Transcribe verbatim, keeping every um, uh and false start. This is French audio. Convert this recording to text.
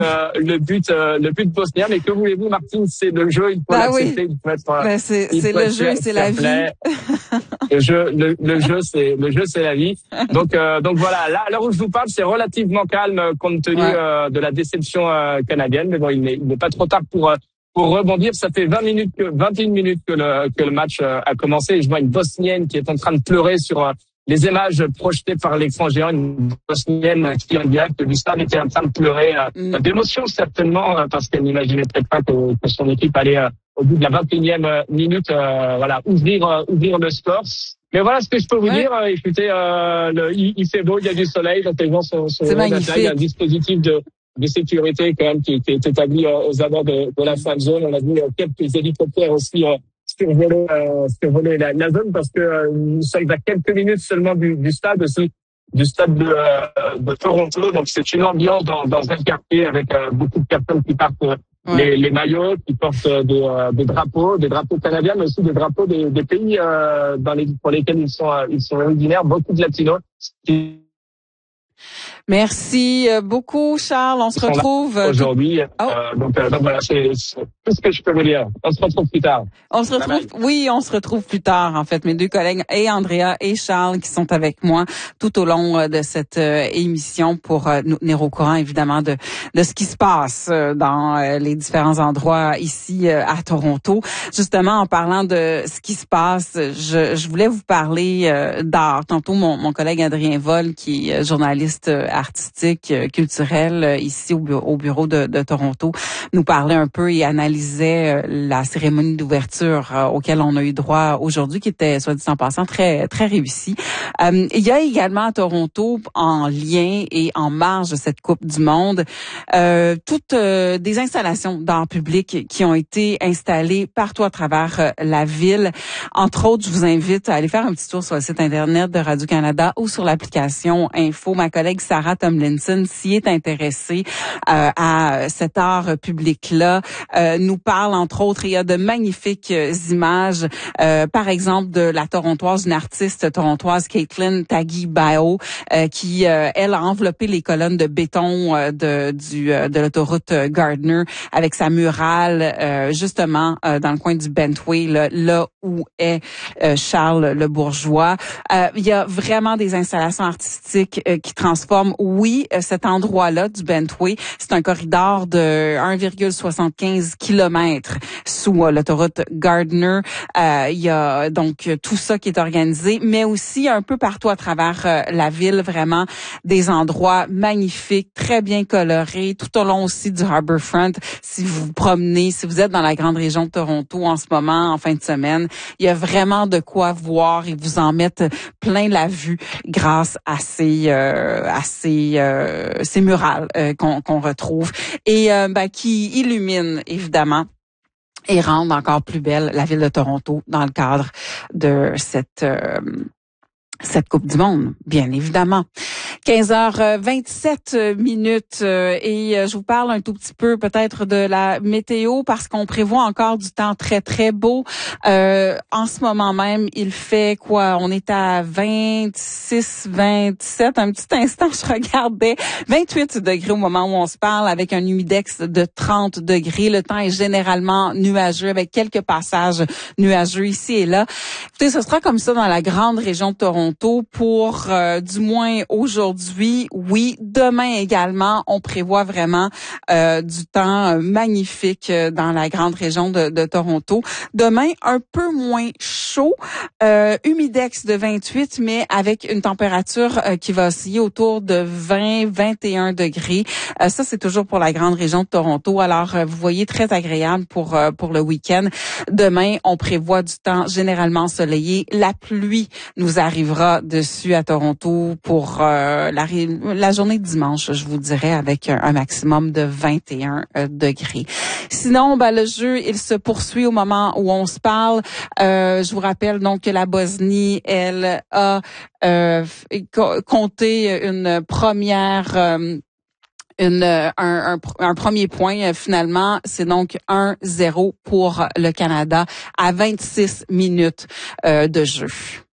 euh, le but, euh, le but bosnien. Mais que voulez-vous, Martine, c'est le jeu, il faut bah l'accepter, oui. il faut être, ben c'est, c'est le jeu, c'est la vie. Le jeu, le, le jeu, c'est le jeu, c'est la vie. Donc, euh, donc voilà. Là, à l'heure où je vous parle, c'est relativement calme compte tenu ouais. euh, de la déception euh, canadienne. Mais bon, il n'est, il n'est pas trop tard pour euh, pour rebondir. Ça fait vingt minutes, que, vingt et une minutes que le que le match euh, a commencé. Et je vois une Bosnienne qui est en train de pleurer sur euh, les images projetées par l'écran géant. Une Bosnienne qui en direct du stade était en train de pleurer euh, mm. d'émotion certainement euh, parce qu'elle n'imaginait peut-être pas que, que son équipe allait euh, au bout de la vingt et unième minute, euh, voilà, ouvrir euh, ouvrir le score. Mais voilà ce que je peux vous ouais. dire. Écoutez, euh, le, il, il fait beau, il y a du soleil, donc les gens sont, sont c'est magnifique. Il y a un dispositif de, de sécurité quand même qui, qui est établi euh, aux abords de, de la fan zone. On a vu euh, quelques hélicoptères aussi euh, survoler, euh, survoler la, la zone parce que euh, nous sommes à quelques minutes seulement du, du stade aussi, du stade de, euh, de Toronto. Donc c'est une ambiance dans, dans un quartier avec euh, beaucoup de personnes qui partent euh, ouais. les, les maillots, qui portent euh, des, euh, des drapeaux, des drapeaux canadiens, mais aussi des drapeaux des, des pays euh, dans les, pour lesquels ils sont, euh, ils sont originaires, beaucoup de latinos. Qui... Merci beaucoup, Charles. On se retrouve aujourd'hui. Oh. Euh, donc, euh, donc voilà, c'est, c'est tout ce que je peux vous dire. On se retrouve plus tard. On se retrouve, oui, on se retrouve plus tard. En fait, mes deux collègues, et Andrea et Charles, qui sont avec moi tout au long de cette euh, émission pour euh, nous tenir au courant, évidemment, de de ce qui se passe euh, dans euh, les différents endroits ici euh, à Toronto. Justement, en parlant de ce qui se passe, je, je voulais vous parler euh, d'art. Tantôt, mon, mon collègue Adrien Vol, qui est journaliste euh, artistique, euh, culturel euh, ici au bureau, au bureau de, de Toronto, nous parlait un peu et analysait euh, la cérémonie d'ouverture euh, auquel on a eu droit aujourd'hui, qui était, soit dit en passant, très très réussie. Euh, il y a également à Toronto, en lien et en marge de cette Coupe du Monde, euh, toutes euh, des installations d'art public qui ont été installées partout à travers euh, la ville. Entre autres, je vous invite à aller faire un petit tour sur le site Internet de Radio-Canada ou sur l'application Info. Ma collègue Sarah Tomlinson s'y est intéressée euh, à cet art public-là. Euh, nous parle, entre autres, il y a de magnifiques images, euh, par exemple, de la torontoise, une artiste torontoise, Caitlin Taguibayo, euh, qui, euh, elle, a enveloppé les colonnes de béton euh, de, du, euh, de l'autoroute Gardner avec sa murale, euh, justement, euh, dans le coin du Bentway, là, là où est euh, Charles le Bourgeois. Euh, il y a vraiment des installations artistiques euh, qui transforment, oui, euh, cet endroit-là du Bentway. C'est un corridor de un virgule soixante-quinze kilomètres sous euh, l'autoroute Gardner. Euh, il y a donc tout ça qui est organisé, mais aussi un peu partout à travers euh, la ville, vraiment des endroits magnifiques, très bien colorés, tout au long aussi du Harbourfront. Si vous vous promenez, si vous êtes dans la grande région de Toronto en ce moment, en fin de semaine, il y a vraiment de quoi voir et vous en mettre plein la vue grâce à ces euh, à ces, euh, ces murales euh, qu'on, qu'on retrouve et euh, ben, qui illuminent évidemment et rendent encore plus belle la ville de Toronto dans le cadre de cette euh, cette Coupe du Monde, bien évidemment. quinze heures vingt-sept minutes et je vous parle un tout petit peu peut-être de la météo parce qu'on prévoit encore du temps très, très beau. Euh, en ce moment même, il fait quoi? On est à vingt-six, vingt-sept. Un petit instant, je regardais. vingt-huit degrés au moment où on se parle avec un humidex de trente degrés. Le temps est généralement nuageux avec quelques passages nuageux ici et là. Écoutez, ce sera comme ça dans la grande région de Toronto pour euh, du moins aujourd'hui. Oui, demain également, on prévoit vraiment euh, du temps euh, magnifique euh, dans la grande région de, de Toronto. Demain, un peu moins chaud, euh, humidex de vingt-huit, mais avec une température euh, qui va osciller autour de vingt, vingt et un degrés. Euh, ça, c'est toujours pour la grande région de Toronto. Alors, euh, vous voyez, très agréable pour euh, pour le week-end. Demain, on prévoit du temps généralement ensoleillé. La pluie nous arrivera dessus à Toronto pour euh, la, la journée de dimanche, je vous dirais, avec un, un maximum de vingt et un euh, degrés. Sinon, ben, le jeu, il se poursuit au moment où on se parle. Euh, je vous rappelle donc que la Bosnie, elle a euh, compté une première... Euh, Une, un, un, un premier point, finalement, c'est donc un zéro pour le Canada à vingt-six minutes euh, de jeu.